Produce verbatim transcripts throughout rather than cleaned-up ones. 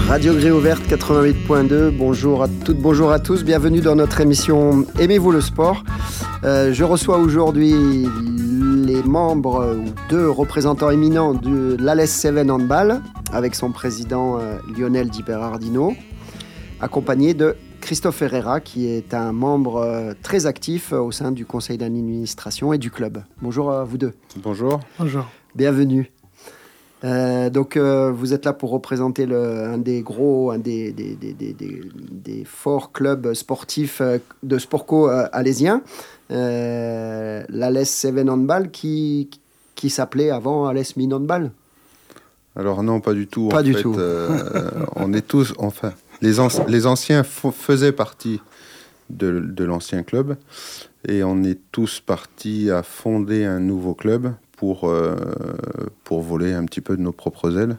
Radio Grille Ouverte quatre-vingt-huit point deux, bonjour à toutes, bonjour à tous, bienvenue dans notre émission Aimez-vous le sport. Euh, je reçois aujourd'hui les membres ou deux représentants éminents de l'A L E S Cévennes Handball avec son président euh, Lionel Di Berardino, accompagné de Christophe Herrera qui est un membre euh, très actif au sein du conseil d'administration et du club. Bonjour à vous deux. Bonjour. Bonjour. Bienvenue. Euh, donc euh, vous êtes là pour représenter le, un des gros, un des, des, des, des, des, des forts clubs sportifs euh, de Sportco euh, alésiens, euh, l'A L E S Cévennes Handball qui, qui s'appelait avant A L E S Mines Handball. Alors non, pas du tout. Pas en du fait, tout. Euh, on est tous, enfin, les, anci- les anciens f- faisaient partie de, de l'ancien club et on est tous partis à fonder un nouveau club pour, euh, pour voler un petit peu de nos propres ailes.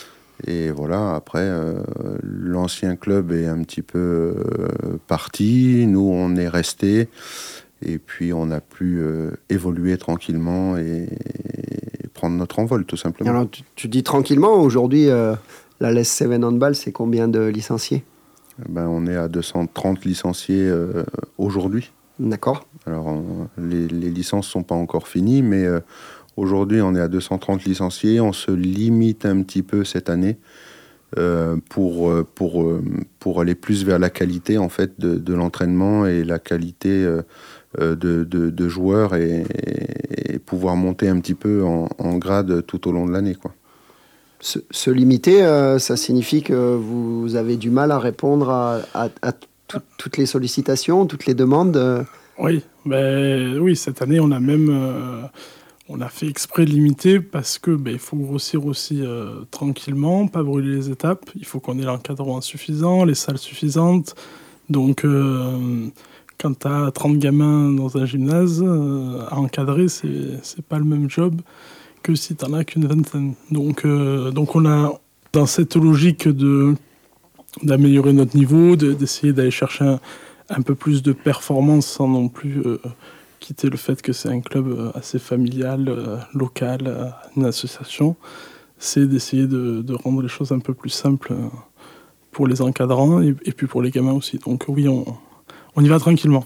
Et voilà, après, euh, l'ancien club est un petit peu euh, parti, nous on est restés, et puis on a pu euh, évoluer tranquillement et, et prendre notre envol, tout simplement. Alors tu, tu dis tranquillement, aujourd'hui euh, l'A L E S Cévennes Handball, c'est combien de licenciés ? Ben, on est à deux cent trente licenciés euh, aujourd'hui. D'accord. Alors, on, les, les licences ne sont pas encore finies, mais euh, aujourd'hui, on est à deux cent trente licenciés. On se limite un petit peu cette année euh, pour, pour, pour aller plus vers la qualité en fait, de, de l'entraînement et la qualité euh, de, de, de joueurs et, et pouvoir monter un petit peu en, en grade tout au long de l'année, quoi. Se, se limiter, euh, ça signifie que vous avez du mal à répondre à, à, à tout, toutes les sollicitations, toutes les demandes euh... Oui, ben, oui, cette année, on a même euh, on a fait exprès de limiter parce que ben, il faut grossir aussi euh, tranquillement, pas brûler les étapes. Il faut qu'on ait l'encadrement suffisant, les salles suffisantes. Donc, euh, quand tu as trente gamins dans un gymnase, euh, à encadrer, c'est, c'est pas le même job que si tu n'en as qu'une vingtaine. Donc, euh, donc on a, dans cette logique de, d'améliorer notre niveau, de, d'essayer d'aller chercher un, un peu plus de performance sans non plus euh, quitter le fait que c'est un club assez familial, euh, local, euh, une association, c'est d'essayer de, de rendre les choses un peu plus simples euh, pour les encadrants et, et puis pour les gamins aussi. Donc oui, on, on y va tranquillement.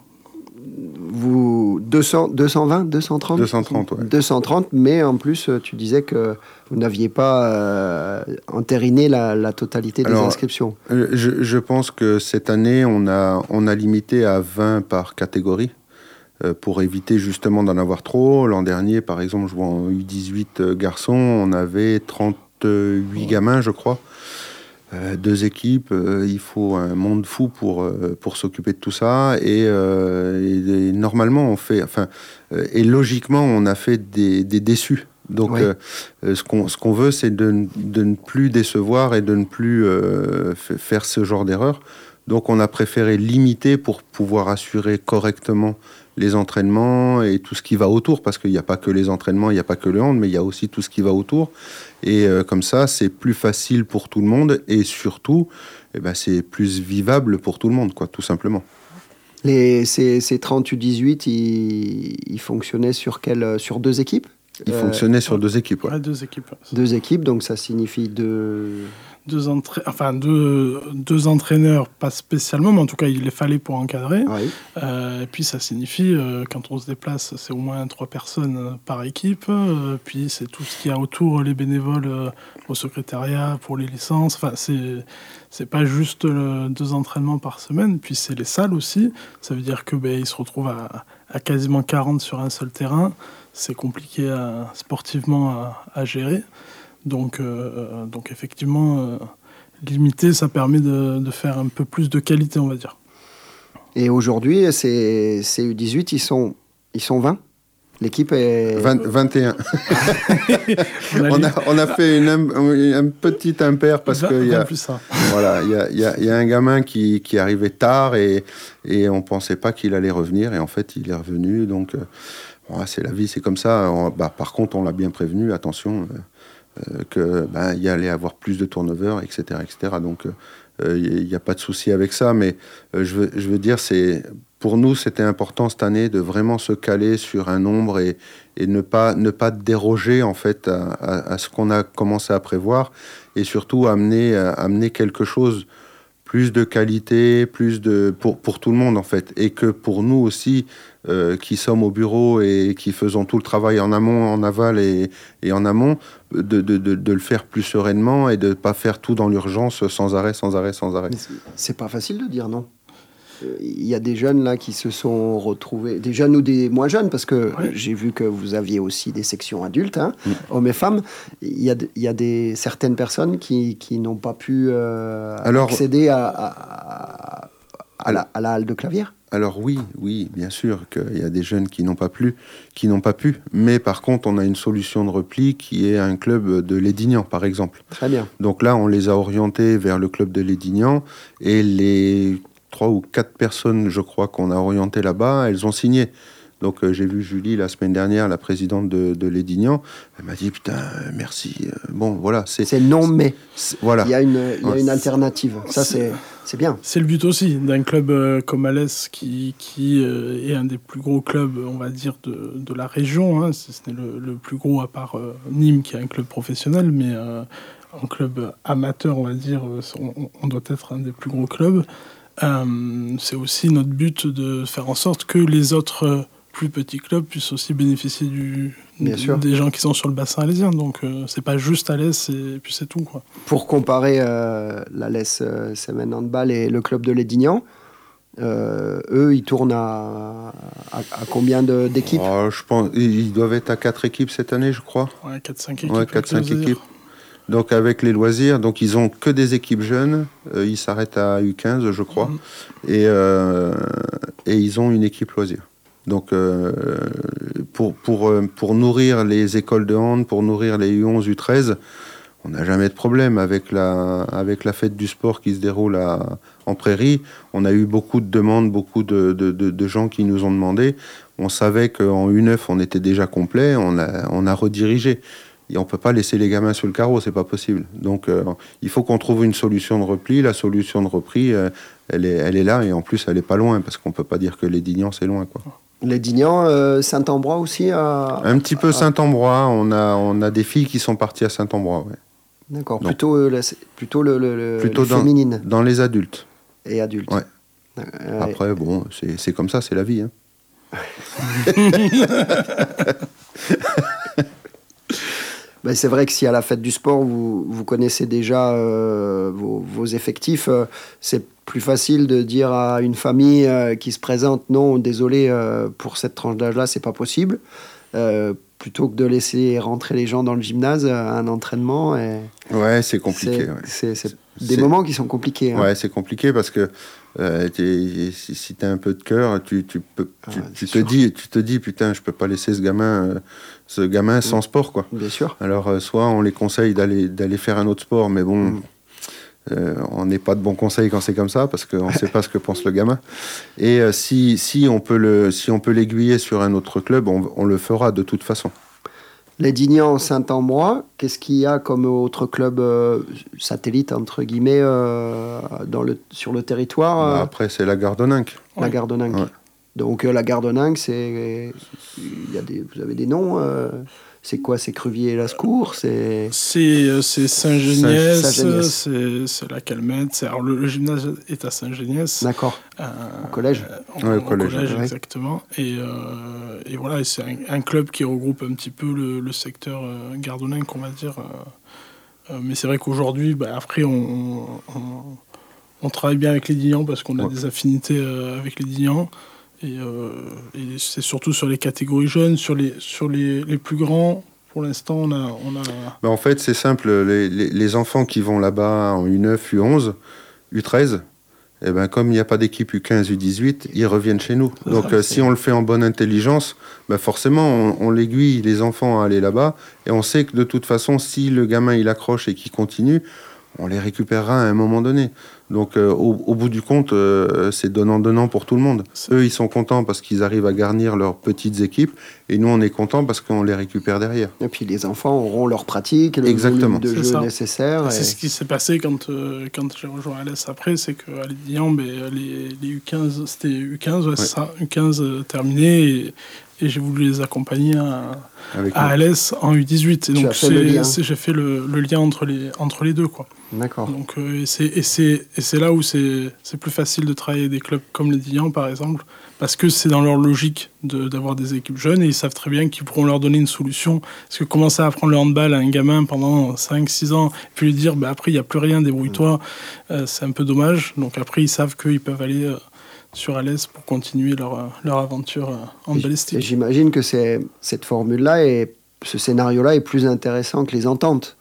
Vous, deux cents, deux cent vingt, deux cent trente deux cent trente, ouais. deux cent trente, mais en plus, tu disais que vous n'aviez pas euh, entériné la, la totalité des Alors, inscriptions. Je, je pense que cette année, on a, on a limité à vingt par catégorie euh, pour éviter justement d'en avoir trop. L'an dernier, par exemple, je vois en U dix-huit euh, garçons, on avait trente-huit gamins, je crois. Euh, deux équipes, euh, il faut un monde fou pour, euh, pour s'occuper de tout ça. Et, euh, et, et normalement, on fait... Enfin, euh, et logiquement, on a fait des, des déçus. Donc, oui. euh, ce, qu'on, ce qu'on veut, c'est de, de ne plus décevoir et de ne plus euh, f- faire ce genre d'erreur. Donc, on a préféré limiter pour pouvoir assurer correctement les entraînements et tout ce qui va autour, parce qu'il n'y a pas que les entraînements, il n'y a pas que le hand, mais il y a aussi tout ce qui va autour. Et euh, comme ça, c'est plus facile pour tout le monde et surtout, eh ben, c'est plus vivable pour tout le monde, quoi, tout simplement. Les, ces, ces trente U dix-huit, ils, ils fonctionnaient sur, quelle, sur deux équipes ? Ils euh, fonctionnaient sur ouais. deux équipes, ouais. Ouais, deux équipes. Deux équipes, donc ça signifie deux... Deux, entra... enfin, deux, deux entraîneurs, pas spécialement, mais en tout cas, il les fallait pour encadrer. Oui. Euh, et puis, ça signifie, euh, quand on se déplace, c'est au moins trois personnes par équipe. Euh, puis, c'est tout ce qu'il y a autour, les bénévoles euh, au secrétariat pour les licences. Enfin, c'est, c'est pas juste euh, deux entraînements par semaine. Puis, c'est les salles aussi. Ça veut dire que ben, ils se retrouvent à, à quasiment quarante sur un seul terrain. C'est compliqué à, sportivement à, à gérer. Donc, euh, donc effectivement, euh, limiter, ça permet de, de faire un peu plus de qualité, on va dire. Et aujourd'hui, ces, ces U dix-huit, ils sont, ils sont vingt ? L'équipe est... vingt, vingt et un. on, a on, a, on a fait une, un, un petit impair parce qu'il y a, voilà, y, a, y, a, y a un gamin qui, qui arrivait tard et, et on ne pensait pas qu'il allait revenir. Et en fait, il est revenu. Donc, euh, bon, c'est la vie, c'est comme ça. On, bah, par contre, on l'a bien prévenu, attention... Euh, Euh, que ben, y allait avoir plus de turnover, et cetera, et cetera. Donc, il euh, n'y a pas de souci avec ça, mais euh, je, veux, je veux dire, c'est pour nous, c'était important cette année de vraiment se caler sur un nombre et, et ne pas, ne pas déroger en fait à, à, à ce qu'on a commencé à prévoir et surtout amener, amener quelque chose plus de qualité, plus de pour, pour tout le monde en fait, et que pour nous aussi, euh, qui sommes au bureau et qui faisons tout le travail en amont, en aval et, et en amont, de, de, de, de le faire plus sereinement et de ne pas faire tout dans l'urgence sans arrêt, sans arrêt, sans arrêt. Mais c'est, c'est pas facile de dire non. Il y a des jeunes là qui se sont retrouvés, des jeunes ou des moins jeunes, parce que ouais. j'ai vu que vous aviez aussi des sections adultes, hein, mmh. hommes et femmes. Il y a, il y a des, certaines personnes qui, qui n'ont pas pu euh, Alors, accéder à, à, à, la, à la halle de clavier. Alors oui, oui, bien sûr qu'il y a des jeunes qui n'ont pas pu, qui n'ont pas pu. Mais par contre, on a une solution de repli qui est un club de Lédignan, par exemple. Très bien. Donc là, on les a orientés vers le club de Lédignan et les trois ou quatre personnes, je crois, qu'on a orientées là-bas, elles ont signé. Donc euh, j'ai vu Julie la semaine dernière, la présidente de, de Lédignan, elle m'a dit putain, euh, merci. Euh, bon, voilà. C'est, c'est non, mais c'est, voilà. Il y a une, il y a une alternative. Ça, c'est, c'est bien. C'est le but aussi d'un club euh, comme Alès, qui, qui euh, est un des plus gros clubs, on va dire, de, de la région. Hein. Ce n'est le, le plus gros à part euh, Nîmes, qui est un club professionnel, mais euh, en club amateur, on va dire, on, on doit être un des plus gros clubs. Euh, c'est aussi notre but de faire en sorte que les autres euh, plus petits clubs puissent aussi bénéficier du, Bien d- sûr. des gens qui sont sur le bassin alésien. Donc euh, c'est pas juste Alès et puis c'est tout, quoi. Pour comparer euh, l'Alès euh, Semen Handball et le club de Lédignan, euh, eux ils tournent à, à, à combien de, d'équipes? Oh, je pense ils doivent être à quatre équipes cette année, je crois. Ouais, quatre cinq équipes. Ouais, quatre cinq équipes. Donc avec les loisirs, donc ils ont que des équipes jeunes, euh, ils s'arrêtent à U quinze je crois, mmh. et, euh, et ils ont une équipe loisirs. Donc euh, pour, pour, pour nourrir les écoles de hand, pour nourrir les U onze, U treize, on n'a jamais de problème avec la, avec la fête du sport qui se déroule à, en prairie. On a eu beaucoup de demandes, beaucoup de, de, de, de gens qui nous ont demandé. On savait qu'en U neuf on était déjà complet, on a, on a redirigé. Et on ne peut pas laisser les gamins sur le carreau, c'est pas possible. Donc euh, il faut qu'on trouve une solution de repli. La solution de repli, euh, elle, est, elle est là, et en plus elle n'est pas loin, parce qu'on ne peut pas dire que Lédignan c'est loin, quoi. Lédignan, euh, Saint-Ambrois aussi à... Un petit peu à... Saint-Ambrois, on a, on a des filles qui sont parties à Saint-Ambrois, ouais. D'accord, Donc, plutôt, euh, la, plutôt le, le, plutôt le dans, féminine. Dans les adultes. Et adultes. Ouais. Euh, Après, bon, c'est, c'est comme ça, c'est la vie, hein. Ben c'est vrai que si à la fête du sport, vous, vous connaissez déjà euh, vos, vos effectifs, euh, c'est plus facile de dire à une famille euh, qui se présente « Non, désolé, euh, pour cette tranche d'âge-là, c'est pas possible euh, », plutôt que de laisser rentrer les gens dans le gymnase à un entraînement. Et ouais, c'est compliqué. C'est, ouais. c'est, c'est des c'est... moments qui sont compliqués. Hein. Ouais, c'est compliqué parce que euh, si, si tu as un peu de cœur, tu, tu, peux, tu, ah, tu, te dis, tu te dis, putain, je peux pas laisser ce gamin, euh, ce gamin sans mmh. sport, quoi. Bien sûr. Alors, euh, soit on les conseille d'aller, d'aller faire un autre sport, mais bon, mmh. euh, on n'est pas de bons conseils quand c'est comme ça, parce qu'on ne sait pas ce que pense le gamin. Et euh, si, si, on peut le, si on peut l'aiguiller sur un autre club, on, on le fera de toute façon. Lédignan, Saint-Ambrois, qu'est-ce qu'il y a comme autre club euh, satellite, entre guillemets, euh, dans le, sur le territoire euh... bah Après, c'est la Gardoninck. La Gardoninck. Ouais. Donc, euh, la Gardoninck, c'est... Il y a des... Vous avez des noms euh... C'est quoi? C'est Cruvier-Lascours? C'est, c'est, c'est Saint-Geniès, Saint-Geniès. C'est, c'est la Calmette. C'est... Alors, le, le gymnase est à Saint-Geniès. D'accord. Euh, au collège euh, ouais, au collège, collège, ouais. exactement. Et, euh, et voilà, et c'est un, un club qui regroupe un petit peu le, le secteur euh, Gardoninck, on va dire. Euh, mais c'est vrai qu'aujourd'hui, bah, après, on, on, on travaille bien avec Lédignan parce qu'on a ouais. des affinités euh, avec Lédignan. Et, euh, et c'est surtout sur les catégories jeunes, sur les, sur les, les plus grands. Pour l'instant, on a... On a... Ben en fait, c'est simple. Les, les, les enfants qui vont là-bas en U neuf, U onze, U treize, eh ben, comme il n'y a pas d'équipe U quinze, U dix-huit, ils reviennent chez nous. C'est Donc, ça, euh, si on le fait en bonne intelligence, ben forcément, on, on l'aiguille les enfants à aller là-bas. Et on sait que de toute façon, si le gamin il accroche et qu'il continue, on les récupérera à un moment donné. Donc, euh, au, au bout du compte, euh, c'est donnant-donnant pour tout le monde. Eux, ils sont contents parce qu'ils arrivent à garnir leurs petites équipes, et nous, on est contents parce qu'on les récupère derrière. Et puis, les enfants auront leur pratique, le Exactement. volume de C'est jeu ça. nécessaire. Et... C'est ce qui s'est passé quand, euh, quand j'ai rejoint Alès après, c'est qu'à Lédian, ben, les, les U quinze, c'était U quinze, ouais, ouais. C'est ça, U quinze euh, terminé, et, et j'ai voulu les accompagner à, à Alès en U dix-huit. Et donc, c'est, c'est, j'ai fait le, le lien entre les, entre les deux, quoi. D'accord. Donc, euh, et, c'est, et, c'est, et c'est là où c'est, c'est plus facile de travailler des clubs comme les Dian, par exemple, parce que c'est dans leur logique de, d'avoir des équipes jeunes, et ils savent très bien qu'ils pourront leur donner une solution. Parce que commencer à apprendre le handball à un gamin pendant cinq six ans, et puis lui dire, bah, après, il n'y a plus rien, débrouille-toi, euh, c'est un peu dommage. Donc après, ils savent qu'ils peuvent aller euh, sur Alès pour continuer leur, leur aventure euh, handballistique. Et j'imagine que c'est, cette formule-là, et ce scénario-là est plus intéressant que les ententes.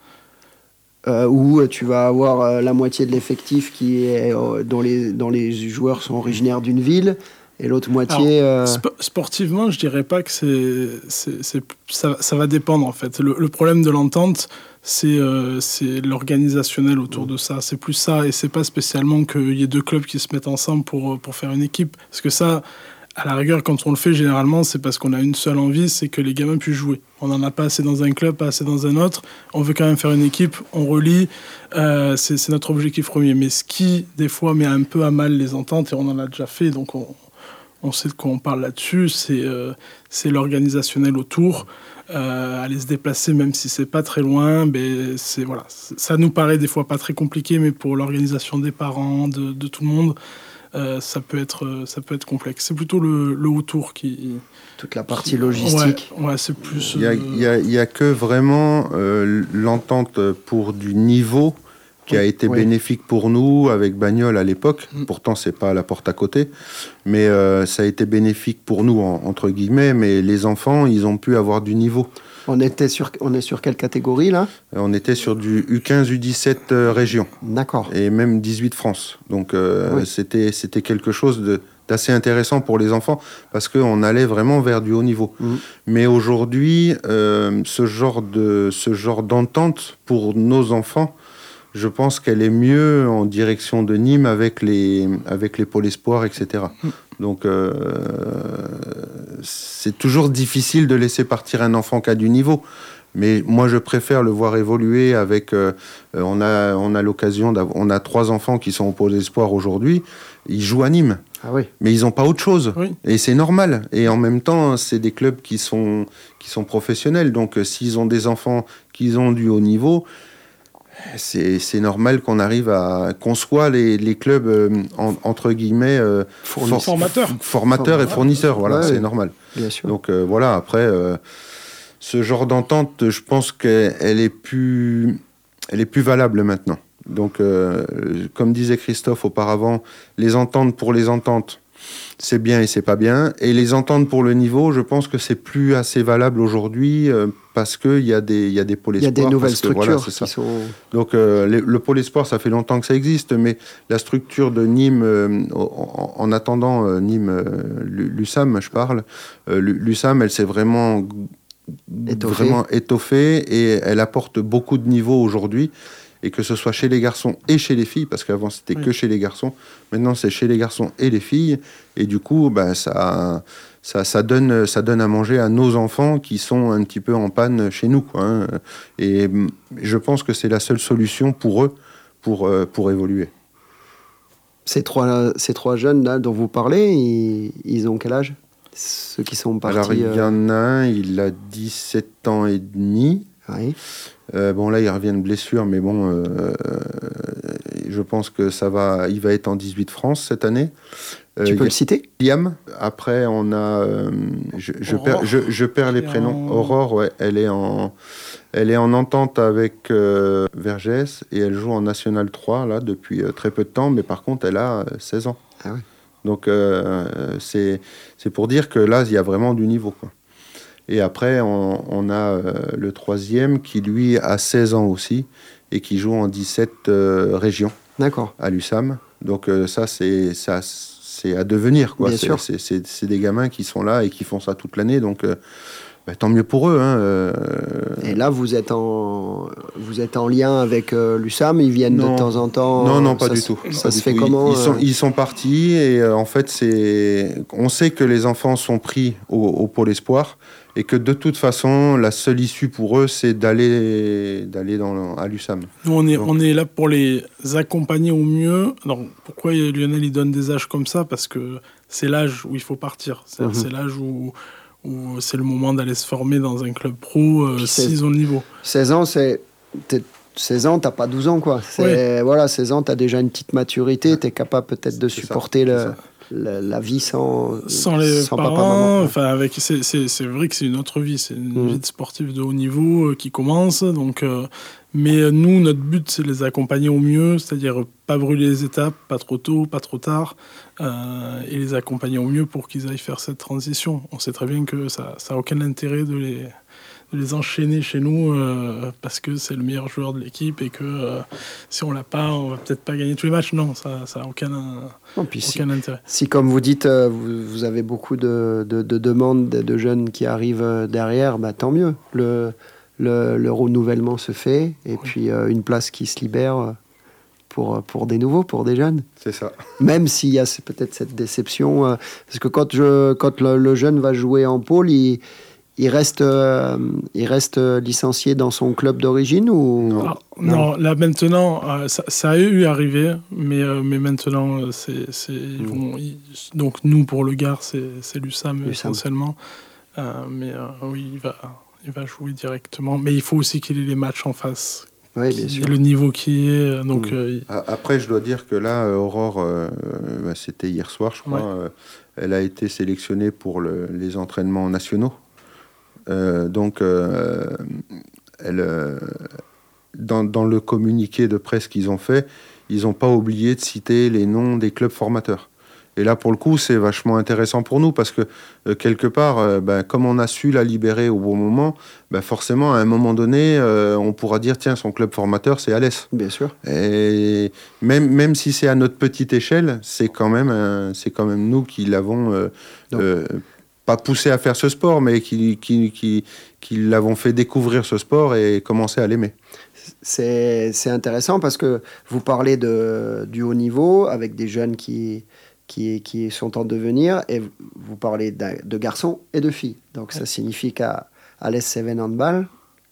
Euh, où tu vas avoir euh, la moitié de l'effectif qui est, euh, dont, les, dont les joueurs sont originaires d'une ville, et l'autre moitié... Alors, euh... sp- sportivement, je dirais pas que c'est... c'est, c'est ça, ça va dépendre, en fait. Le, le problème de l'entente, c'est, euh, c'est l'organisationnel autour mmh. de ça. C'est plus ça, et c'est pas spécialement qu'il y ait deux clubs qui se mettent ensemble pour, pour faire une équipe. Parce que ça... À la rigueur, quand on le fait, généralement, c'est parce qu'on a une seule envie, c'est que les gamins puissent jouer. On n'en a pas assez dans un club, pas assez dans un autre. On veut quand même faire une équipe, on relie. Euh, c'est, c'est notre objectif premier. Mais ce qui, des fois, met un peu à mal les ententes, et on en a déjà fait, donc on, on sait de quoi on parle là-dessus, c'est, euh, c'est l'organisationnel autour. Euh, aller se déplacer, même si c'est pas très loin, mais c'est, voilà, ça nous paraît des fois pas très compliqué, mais pour l'organisation des parents, de, de tout le monde, Euh, ça peut être ça peut être complexe. C'est plutôt le, le autour qui... Toute la partie qui, logistique. Ouais, ouais, c'est plus... Il n'y a, euh... a, a que vraiment euh, l'entente pour du niveau qui oui, a été oui. bénéfique pour nous avec Bagnoles à l'époque. Mm. Pourtant, c'est pas à la porte à côté. Mais euh, ça a été bénéfique pour nous, en, entre guillemets. Mais les enfants, ils ont pu avoir du niveau. On, était sur, on est sur quelle catégorie, là ? On était sur du U quinze, U dix-sept euh, région. D'accord. Et même dix-huit France. Donc, euh, oui. c'était, c'était quelque chose de, d'assez intéressant pour les enfants parce qu'on allait vraiment vers du haut niveau. Mmh. Mais aujourd'hui, euh, ce, genre de, ce genre d'entente pour nos enfants, je pense qu'elle est mieux en direction de Nîmes avec les, avec les pôles espoirs, et cetera. Mmh. Donc, euh, c'est toujours difficile de laisser partir un enfant qui a du niveau. Mais moi, je préfère le voir évoluer avec... Euh, on a, on a l'occasion d'avoir... On a trois enfants qui sont au pôle espoir aujourd'hui. Ils jouent à Nîmes. Ah oui. Mais ils n'ont pas autre chose. Oui. Et c'est normal. Et en même temps, c'est des clubs qui sont, qui sont professionnels. Donc, euh, s'ils ont des enfants qui ont du haut niveau... C'est, c'est normal qu'on arrive à... qu'on soit les, les clubs, euh, en, entre guillemets... Euh, for, formateurs. Formateurs et fournisseurs, voilà, ouais, c'est ouais. normal. Bien sûr. Donc, euh, voilà, après, euh, ce genre d'entente, je pense qu'elle est plus, elle est plus valable maintenant. Donc, euh, comme disait Christophe auparavant, les ententes pour les ententes, c'est bien et c'est pas bien. Et les ententes pour le niveau, je pense que c'est plus assez valable aujourd'hui euh, parce qu'il y a des, il y a des pôles espoirs. Il y a des nouvelles que, structures voilà, c'est qui ça. sont... Donc euh, le, le pôle espoir, ça fait longtemps que ça existe, mais la structure de Nîmes, euh, en, en attendant euh, Nîmes, euh, l'U S A M, je parle, euh, l'U S A M, elle s'est vraiment, étoffée. vraiment étoffée et elle apporte beaucoup de niveaux aujourd'hui. Et que ce soit chez les garçons et chez les filles, parce qu'avant c'était oui. que chez les garçons, maintenant c'est chez les garçons et les filles, et du coup ben, ça, ça, ça, donne, ça donne à manger à nos enfants qui sont un petit peu en panne chez nous, quoi, hein. Et je pense que c'est la seule solution pour eux, pour, pour évoluer. Ces trois, ces trois jeunes là dont vous parlez, ils, ils ont quel âge ? Ceux qui sont partis... Alors il y en a un, il a dix-sept ans et demi. Oui. Euh, bon là il revient de blessure, mais bon, euh, je pense que ça va, il va être en dix-huit France cette année. Euh, tu peux le citer ? Liam. Après on a, euh, je, je, perds, je, je perds les prénoms. En... Aurore, ouais, elle est en, elle est en entente avec euh, Vergès et elle joue en National trois là depuis euh, très peu de temps, mais par contre elle a euh, seize ans. Ah ouais. Donc euh, c'est, c'est pour dire que là il y a vraiment du niveau, quoi. Et après, on, on a euh, le troisième qui, lui, a seize ans aussi et qui joue en dix-sept euh, régions. D'accord. À l'U S A M. Donc euh, ça, c'est, ça, c'est à devenir, quoi. Bien c'est, sûr. C'est, c'est, c'est des gamins qui sont là et qui font ça toute l'année. Donc euh, bah, tant mieux pour eux. Hein, euh... Et là, vous êtes en, vous êtes en lien avec euh, l'U S A M, ils viennent non. de temps en temps. Non, non, pas ça du se, tout. Ça pas se du fait tout. comment ils, ils, sont, euh... ils sont partis et euh, en fait, c'est... on sait que les enfants sont pris au, au Pôle Espoir et que de toute façon, la seule issue pour eux, c'est d'aller, d'aller dans, à l'U S A M. Nous, on est, Donc... on est là pour les accompagner au mieux. Alors, pourquoi Lionel il donne des âges comme ça ? Parce que c'est l'âge où il faut partir. C'est, mm-hmm. c'est l'âge où... où c'est le moment d'aller se former dans un club pro euh, s'ils ont le niveau. seize ans, c'est... T'es... seize ans, t'as pas douze ans, quoi. C'est... Ouais. Voilà, seize ans, t'as déjà une petite maturité, t'es capable peut-être de c'est supporter ça, le, le, la vie sans, sans les sans parents. Papa, maman. Enfin, avec, c'est, c'est, c'est vrai que c'est une autre vie, c'est une mmh. vie de sportif de haut niveau euh, qui commence. Donc, euh, mais nous, notre but, c'est les accompagner au mieux, c'est-à-dire pas brûler les étapes, pas trop tôt, pas trop tard, euh, et les accompagner au mieux pour qu'ils aillent faire cette transition. On sait très bien que ça n'a aucun intérêt de les... de les enchaîner chez nous euh, parce que c'est le meilleur joueur de l'équipe et que euh, si on l'a pas, on va peut-être pas gagner tous les matchs. Non, ça n'a aucun, non, aucun si, intérêt. Si, comme vous dites, euh, vous, vous avez beaucoup de, de, de demandes de, de jeunes qui arrivent derrière, bah, tant mieux. Le, le, le renouvellement se fait et oui. puis euh, une place qui se libère pour, pour des nouveaux, pour des jeunes. C'est ça. Même s'il y a peut-être cette déception. Euh, parce que quand, je, quand le, le jeune va jouer en pôle, il... Il reste, euh, il reste licencié dans son club d'origine ou non, non, non, là maintenant, euh, ça, ça a eu arrivé, mais, euh, mais maintenant, c'est, c'est, ils vont, ils, donc nous, pour le Gard, c'est, c'est l'U S A M essentiellement. Euh, mais euh, oui, il va, il va jouer directement. Mais il faut aussi qu'il ait les matchs en face. Oui, bien sûr. Le niveau qui est. Donc, mmh. euh, il... Après, je dois dire que là, Aurore, euh, bah, c'était hier soir, je crois, ouais. euh, elle a été sélectionnée pour le, les entraînements nationaux. Euh, donc, euh, elle, euh, dans, dans le communiqué de presse qu'ils ont fait, ils n'ont pas oublié de citer les noms des clubs formateurs. Et là, pour le coup, c'est vachement intéressant pour nous parce que, euh, quelque part, euh, ben, comme on a su la libérer au bon moment, ben, forcément, à un moment donné, euh, on pourra dire, tiens, son club formateur, c'est Alès. Bien sûr. Et même, même si c'est à notre petite échelle, c'est quand même, un, c'est quand même nous qui l'avons... Euh, euh, pas poussé à faire ce sport, mais qui, qui, qui, qui l'avons fait découvrir ce sport et commencer à l'aimer. C'est, c'est intéressant parce que vous parlez de, du haut niveau avec des jeunes qui, qui, qui sont en devenir et vous parlez de garçons et de filles. Donc ça signifie qu'à Alès Cévennes Handball,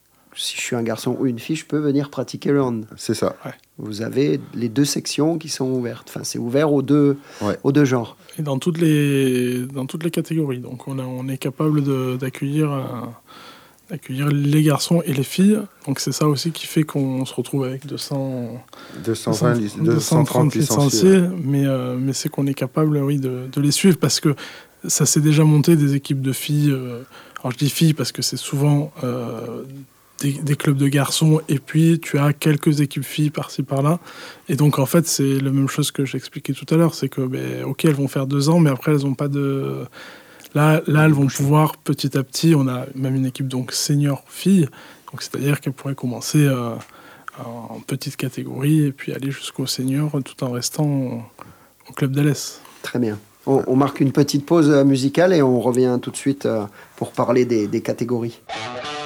si je suis un garçon ou une fille, je peux venir pratiquer le hand. C'est ça. Ouais. Vous avez les deux sections qui sont ouvertes. Enfin, c'est ouvert aux deux, ouais. aux deux genres. Et dans toutes les, dans toutes les catégories. Donc, on, a, on est capable de, d'accueillir, euh, d'accueillir les garçons et les filles. Donc, c'est ça aussi qui fait qu'on se retrouve avec deux cents, deux cent vingt, deux cent trente licenciés. licenciés mais, euh, mais c'est qu'on est capable, oui, de, de les suivre parce que ça s'est déjà monté des équipes de filles. Euh, alors, je dis filles parce que c'est souvent... Euh, Des, des clubs de garçons, et puis tu as quelques équipes filles par-ci par-là. Et donc, en fait, c'est la même chose que j'expliquais tout à l'heure, c'est que, ben, ok, elles vont faire deux ans, mais après, elles n'ont pas de... Là, là, elles vont pouvoir, petit à petit, on a même une équipe donc senior filles, donc c'est-à-dire qu'elles pourraient commencer euh, en petite catégorie, et puis aller jusqu'au senior, tout en restant au, au club d'Alès. Très bien. On, on marque une petite pause musicale, et on revient tout de suite euh, pour parler des, des catégories.